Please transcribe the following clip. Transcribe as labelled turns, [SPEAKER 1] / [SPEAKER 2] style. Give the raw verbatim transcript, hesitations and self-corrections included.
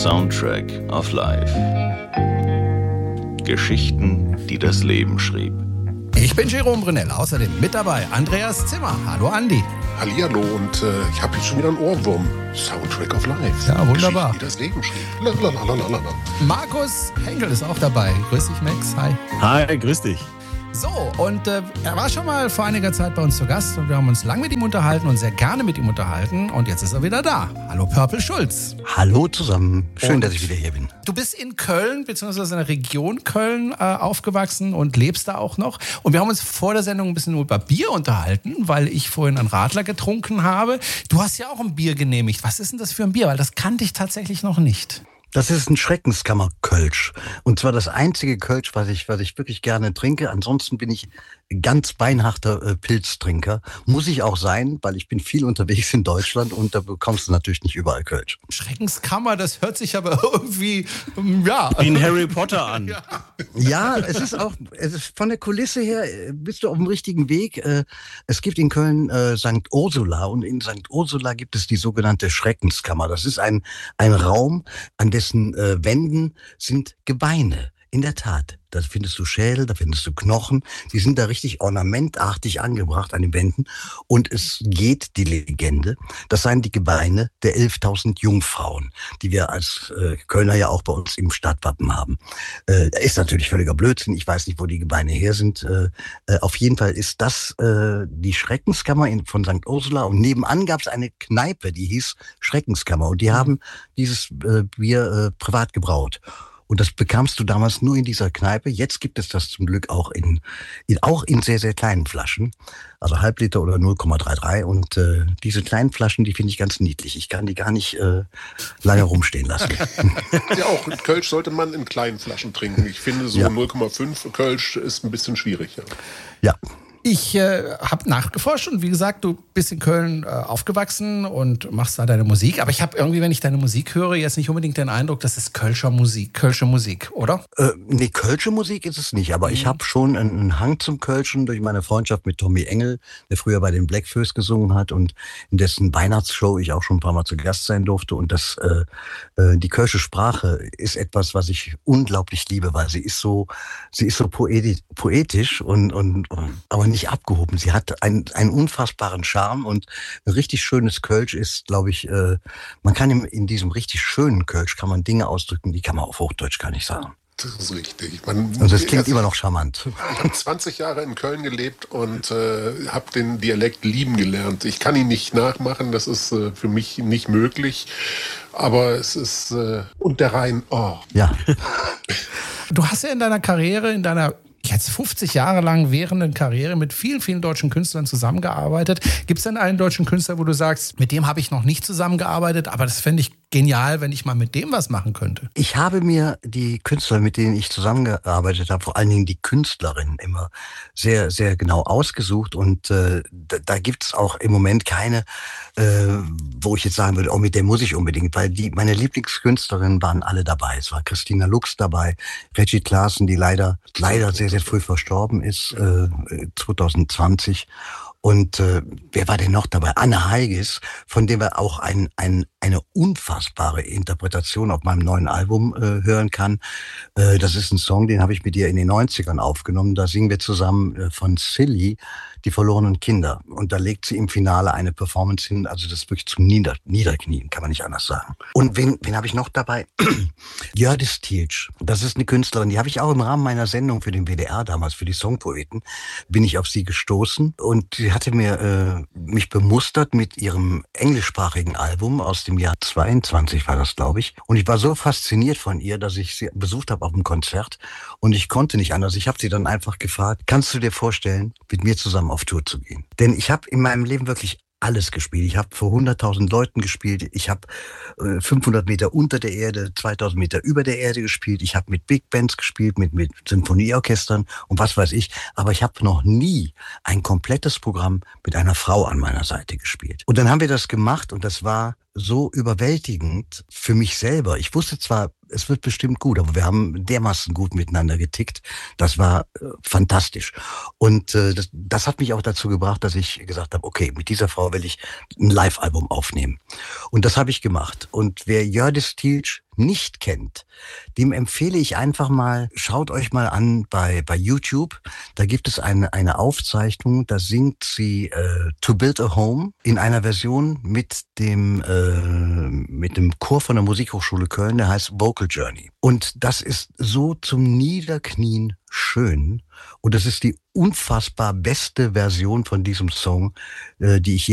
[SPEAKER 1] Soundtrack of Life. Geschichten, die das Leben schrieb.
[SPEAKER 2] Ich bin Jerome Brunel, außerdem mit dabei Andreas Zimmer. Hallo Andi.
[SPEAKER 3] Hallihallo und äh, ich habe jetzt schon wieder einen Ohrwurm. Soundtrack of Life.
[SPEAKER 2] Ja, wunderbar.
[SPEAKER 3] Geschichten, die das Leben schrieb. Lalalala.
[SPEAKER 2] Markus Henkel ist auch dabei. Grüß dich, Max. Hi.
[SPEAKER 4] Hi, grüß dich.
[SPEAKER 2] So, und äh, er war schon mal vor einiger Zeit bei uns zu Gast und wir haben uns lang mit ihm unterhalten und sehr gerne mit ihm unterhalten. Und jetzt ist er wieder da. Hallo Purple Schulz.
[SPEAKER 5] Hallo zusammen. Schön,
[SPEAKER 2] und
[SPEAKER 5] dass ich wieder hier bin.
[SPEAKER 2] Du bist in Köln, beziehungsweise in der Region Köln äh, aufgewachsen und lebst da auch noch. Und wir haben uns vor der Sendung ein bisschen über Bier unterhalten, weil ich vorhin einen Radler getrunken habe. Du hast ja auch ein Bier genehmigt. Was ist denn das für ein Bier? Weil das kannte ich tatsächlich noch nicht.
[SPEAKER 5] Das ist ein Schreckenskammer-Kölsch. Und zwar das einzige Kölsch, was ich, was ich wirklich gerne trinke. Ansonsten bin ich ganz beinharter äh, Pilztrinker. Muss ich auch sein, weil ich bin viel unterwegs in Deutschland und da bekommst du natürlich nicht überall Kölsch.
[SPEAKER 2] Schreckenskammer, das hört sich aber irgendwie, ja.
[SPEAKER 4] Wie ein Harry Potter an.
[SPEAKER 2] Ja.
[SPEAKER 5] Ja, es ist auch, es ist von der Kulisse her, bist du auf dem richtigen Weg. Äh, Es gibt in Köln äh, Sankt Ursula und in Sankt Ursula gibt es die sogenannte Schreckenskammer. Das ist ein, ein Raum, an dessen äh, Wänden sind Gebeine. In der Tat, da findest du Schädel, da findest du Knochen, die sind da richtig ornamentartig angebracht an den Wänden. Und es geht die Legende, das seien die Gebeine der elftausend Jungfrauen, die wir als äh, Kölner ja auch bei uns im Stadtwappen haben. Äh, ist natürlich völliger Blödsinn, ich weiß nicht, wo die Gebeine her sind. Äh, äh, auf jeden Fall ist das äh, die Schreckenskammer in, von Sankt Ursula und nebenan gab es eine Kneipe, die hieß Schreckenskammer und die haben dieses äh, Bier äh, privat gebraut. Und das bekamst du damals nur in dieser Kneipe. Jetzt gibt es das zum Glück auch in, in auch in sehr, sehr kleinen Flaschen. Also Halbliter oder null Komma dreiunddreißig. Und äh, diese kleinen Flaschen, die finde ich ganz niedlich. Ich kann die gar nicht äh, lange rumstehen lassen.
[SPEAKER 3] Ja, auch Kölsch sollte man in kleinen Flaschen trinken. Ich finde so ja. null Komma fünf Kölsch ist ein bisschen schwierig. Ja.
[SPEAKER 5] Ja.
[SPEAKER 2] Ich äh, habe nachgeforscht und wie gesagt, du bist in Köln äh, aufgewachsen und machst da deine Musik. Aber ich habe irgendwie, wenn ich deine Musik höre, jetzt nicht unbedingt den Eindruck, das ist Kölscher Musik, Kölsche Musik, oder?
[SPEAKER 5] Äh, nee, Kölsche Musik ist es nicht. Aber mhm. ich habe schon einen, einen Hang zum Kölschen durch meine Freundschaft mit Tommy Engel, der früher bei den Blackfoes gesungen hat und in dessen Weihnachtsshow ich auch schon ein paar Mal zu Gast sein durfte. Und das, äh, äh, die Kölsche Sprache ist etwas, was ich unglaublich liebe, weil sie ist so, sie ist so poetisch, poetisch und, und, und aber nicht abgehoben. Sie hat einen, einen unfassbaren Charme und ein richtig schönes Kölsch ist, glaube ich, äh, man kann in, in diesem richtig schönen Kölsch kann man Dinge ausdrücken, die kann man auf Hochdeutsch gar nicht sagen.
[SPEAKER 3] Das ist richtig. Man,
[SPEAKER 5] und das klingt immer noch charmant.
[SPEAKER 3] Ich habe zwanzig Jahre in Köln gelebt und äh, habe den Dialekt lieben gelernt. Ich kann ihn nicht nachmachen, das ist äh, für mich nicht möglich. Aber es ist... Äh, und der Rhein, oh.
[SPEAKER 5] Ja.
[SPEAKER 2] Du hast ja in deiner Karriere, in deiner jetzt fünfzig Jahre lang währenden Karriere mit vielen, vielen deutschen Künstlern zusammengearbeitet. Gibt es denn einen deutschen Künstler, wo du sagst, mit dem habe ich noch nicht zusammengearbeitet, aber das fände ich genial, wenn ich mal mit dem was machen könnte?
[SPEAKER 5] Ich habe mir die Künstler, mit denen ich zusammengearbeitet habe, vor allen Dingen die Künstlerinnen immer sehr, sehr genau ausgesucht und äh, da, da gibt es auch im Moment keine, äh, wo ich jetzt sagen würde, oh, mit der muss ich unbedingt, weil die meine Lieblingskünstlerinnen waren alle dabei. Es war Christina Lux dabei, Reggie Klaassen, die leider, leider sehr, sehr früh verstorben ist, äh, zwanzig zwanzig. Und äh, wer war denn noch dabei? Anne Heigis, von dem wir auch ein, ein, eine unfassbare Interpretation auf meinem neuen Album äh, hören kann. Äh, das ist ein Song, den habe ich mit ihr in den neunzigern aufgenommen. Da singen wir zusammen äh, von Silly, die verlorenen Kinder. Und da legt sie im Finale eine Performance hin, also das wirklich zum Nieder- Niederknien, kann man nicht anders sagen. Und wen, wen habe ich noch dabei? Jördis Tilch. Das ist eine Künstlerin, die habe ich auch im Rahmen meiner Sendung für den W D R damals, für die Songpoeten, bin ich auf sie gestoßen. Und sie hatte mir äh, mich bemustert mit ihrem englischsprachigen Album aus dem Jahr zweiundzwanzig war das, glaube ich. Und ich war so fasziniert von ihr, dass ich sie besucht habe auf einem Konzert. Und ich konnte nicht anders. Ich habe sie dann einfach gefragt, kannst du dir vorstellen, mit mir zusammen auf Tour zu gehen? Denn ich habe in meinem Leben wirklich alles gespielt. Ich habe vor hunderttausend Leuten gespielt. Ich habe äh, fünfhundert Meter unter der Erde, zweitausend Meter über der Erde gespielt. Ich habe mit Big Bands gespielt, mit, mit Sinfonieorchestern und was weiß ich. Aber ich habe noch nie ein komplettes Programm mit einer Frau an meiner Seite gespielt. Und dann haben wir das gemacht und das war so überwältigend für mich selber. Ich wusste zwar es wird bestimmt gut. Aber wir haben dermaßen gut miteinander getickt. Das war äh, fantastisch. Und äh, das, das hat mich auch dazu gebracht, dass ich gesagt habe, okay, mit dieser Frau will ich ein Live-Album aufnehmen. Und das habe ich gemacht. Und wer Hjördis Tilch nicht kennt, dem empfehle ich einfach mal, schaut euch mal an bei bei YouTube. Da gibt es eine eine Aufzeichnung, da singt sie äh, To Build a Home in einer Version mit dem äh, mit dem Chor von der Musikhochschule Köln, der heißt Vocal Journey. Und das ist so zum Niederknien schön. Und das ist die unfassbar beste Version von diesem Song, äh, die ich